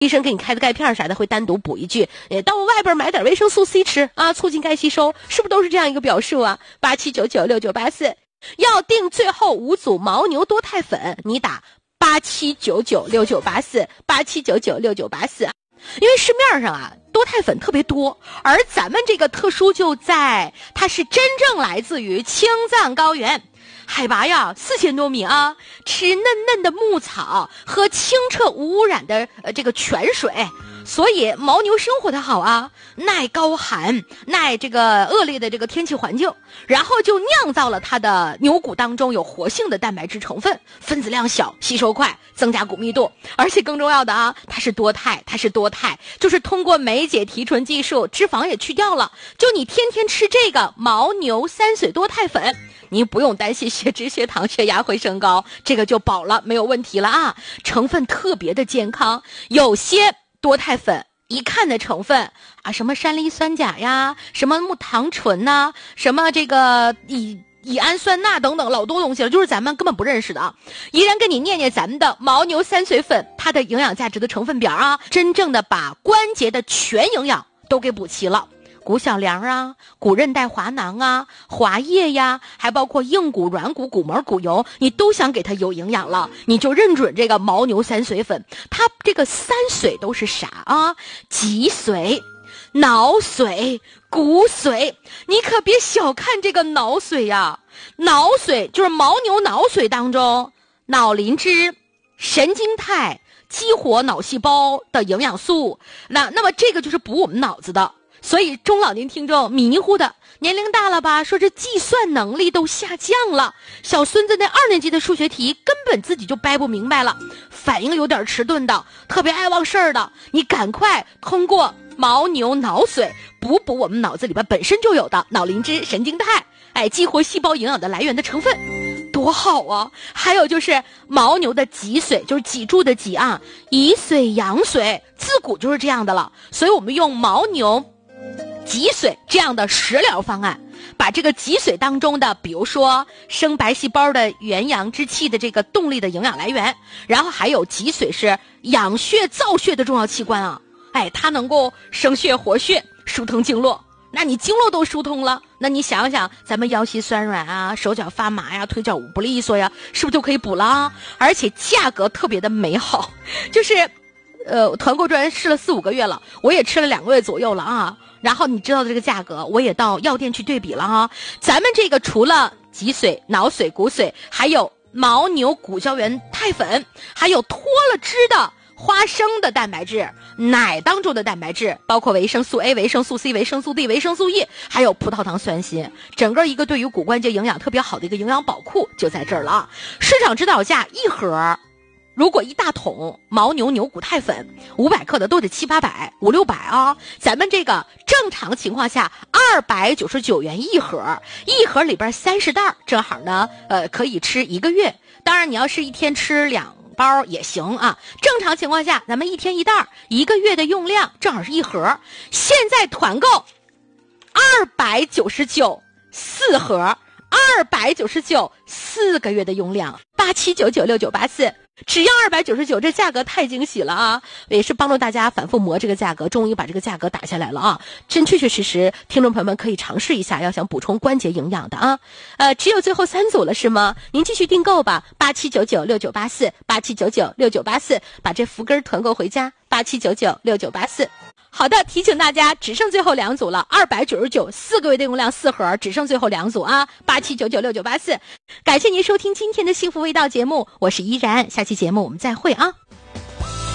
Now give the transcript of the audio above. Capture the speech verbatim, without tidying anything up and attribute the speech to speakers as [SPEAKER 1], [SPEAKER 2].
[SPEAKER 1] 医生给你开的钙片啥的会单独补一句，呃，到外边买点维生素 C 吃啊，促进钙吸收，是不是都是这样一个表述啊？八七九九六九八四，要订最后五组牦牛多肽粉，你打八七九九六九八四，八七九九六九八四。因为市面上啊，多肽粉特别多，而咱们这个特殊就在它是真正来自于青藏高原。海拔呀四千多米啊，吃嫩嫩的牧草，喝清澈无污染的呃这个泉水，所以牦牛生活的好啊，耐高寒，耐这个恶劣的这个天气环境，然后就酿造了它的牛骨当中有活性的蛋白质成分，分子量小，吸收快，增加骨密度，而且更重要的啊，它是多肽，它是多肽，就是通过酶解提纯技术，脂肪也去掉了，就你天天吃这个牦牛三水多肽粉，你不用担心血脂、血糖、血压会升高，这个就饱了，没有问题了啊！成分特别的健康，有些多肽粉一看的成分啊，什么山梨酸钾呀，什么木糖醇呐、啊，什么这个乙乙氨酸钠等等，老多东西了，就是咱们根本不认识的啊。依然跟你念念咱们的牦牛三水粉，它的营养价值的成分表啊，真正的把关节的全营养都给补齐了。骨小梁啊，骨韧带滑囊啊，滑液呀，还包括硬骨、软骨、骨膜、骨油，你都想给它有营养了，你就认准这个牦牛三水粉。它这个三水都是啥啊？脊髓、脑髓、骨髓，你可别小看这个脑髓呀。脑髓就是牦牛脑髓当中，脑磷脂、神经肽激活脑细胞的营养素，那那么这个就是补我们脑子的。所以中老年听众迷糊的，年龄大了吧，说这计算能力都下降了，小孙子那二年级的数学题根本自己就掰不明白了，反应有点迟钝的，特别爱忘事儿的，你赶快通过牦牛脑髓补补我们脑子里边本身就有的脑磷脂、神经肽，哎，激活细胞营养的来源的成分，多好啊！还有就是牦牛的脊髓，就是脊柱的脊啊，以髓养髓，自古就是这样的了，所以我们用牦牛脊髓这样的食疗方案，把这个脊髓当中的比如说生白细胞的元阳之气的这个动力的营养来源，然后还有脊髓是养血造血的重要器官啊，哎，它能够生血活血，疏通经络，那你经络都疏通了，那你想想咱们腰膝酸软啊，手脚发麻呀，腿脚不利索呀，是不是就可以补了啊？而且价格特别的美好，就是呃团购专试了四五个月了，我也吃了两个月左右了啊，然后你知道的这个价格，我也到药店去对比了哈。咱们这个除了脊髓、脑髓、骨髓，还有牦牛骨胶原肽粉，还有脱了脂的花生的蛋白质，奶当中的蛋白质，包括维生素 A、维生素 C、维生素 D、维生素 E， 还有葡萄糖酸锌，整个一个对于骨关节营养特别好的一个营养宝库就在这儿了啊。市场指导价一盒，如果一大桶牦牛牛骨肽粉五百克的都得七八百五六百啊，咱们这个正常情况下二百九十九元一盒，一盒里边三十袋，正好呢，呃，可以吃一个月。当然你要是一天吃两包也行啊，正常情况下咱们一天一袋，一个月的用量正好是一盒。现在团购二百九十九四盒，二百九十九四个月的用量，八七九九六九八四，只要二百九十九，这价格太惊喜了啊！也是帮助大家反复磨这个价格，终于把这个价格打下来了啊！真确确实实，听众朋友们可以尝试一下，要想补充关节营养的啊，呃，只有最后三组了是吗？您继续订购吧，八七九九六九八四，八七九九六九八四，把这福根团购回家，八七九九六九八四。好的，提醒大家，只剩最后两组了，二百九十九四个月的用量四盒，只剩最后两组啊，八七九九六九八四。感谢您收听今天的幸福味道节目，我是依然，下期节目我们再会啊。